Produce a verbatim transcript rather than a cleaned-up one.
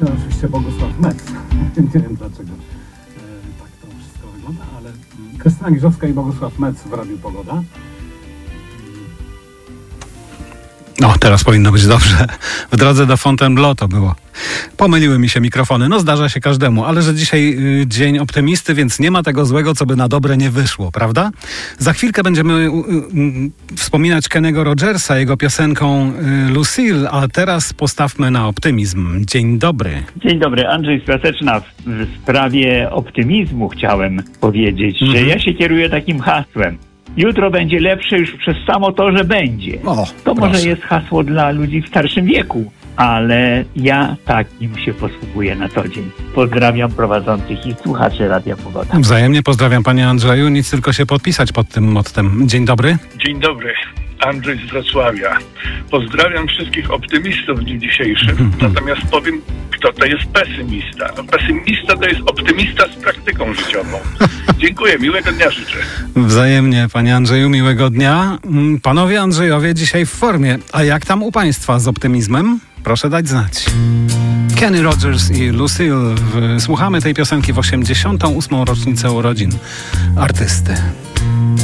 No, oczywiście Bogusław Metz. Nie wiem dlaczego e, tak to wszystko wygląda, ale Krystyna Giżowska i Bogusław Metz w Radiu Pogoda. No, teraz powinno być dobrze. W drodze do Fontainebleau to było. Pomyliły mi się mikrofony. No, zdarza się każdemu, ale że dzisiaj y, dzień optymisty, więc nie ma tego złego, co by na dobre nie wyszło, prawda? Za chwilkę będziemy y, y, wspominać Kennego Rogersa, jego piosenką y, Lucille, a teraz postawmy na optymizm. Dzień dobry. Dzień dobry, Andrzej Strateczna. W, w sprawie optymizmu chciałem powiedzieć, Mhm. że ja się kieruję takim hasłem. Jutro będzie lepsze już przez samo to, że będzie. O, to proszę. może jest hasło dla ludzi w starszym wieku, ale ja takim się posługuję na co dzień. Pozdrawiam prowadzących i słuchaczy Radia Pogoda. Wzajemnie pozdrawiam, panie Andrzeju. Nic tylko się podpisać pod tym mottem. Dzień dobry. Dzień dobry, Andrzej z Wrocławia. Pozdrawiam wszystkich optymistów w dniu dzisiejszym, natomiast powiem, kto to jest pesymista. No, pesymista to jest optymista z praktyką życiową. Dziękuję, miłego dnia życzę. Wzajemnie, panie Andrzeju, miłego dnia. Panowie Andrzejowie dzisiaj w formie. A jak tam u państwa z optymizmem? Proszę dać znać. Kenny Rogers i Lucille. Słuchamy tej piosenki w osiemdziesiątą ósmą rocznicę urodzin artysty.